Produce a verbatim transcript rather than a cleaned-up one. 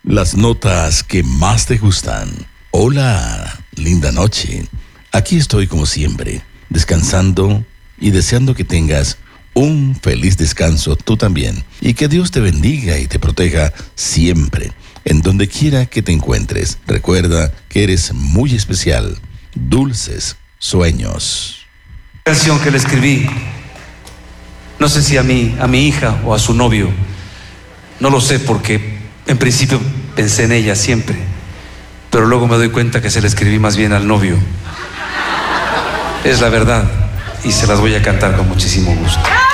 las notas que más te gustan. Hola, linda noche. Aquí estoy como siempre, descansando y deseando que tengas un feliz descanso tú también. Y que Dios te bendiga y te proteja siempre, en donde quiera que te encuentres. Recuerda que eres muy especial. Dulces sueños. Canción que le escribí, no sé si a mí, a mi hija o a su novio, no lo sé porque en principio pensé en ella siempre, pero luego me doy cuenta que se la escribí más bien al novio. Es la verdad y se las voy a cantar con muchísimo gusto.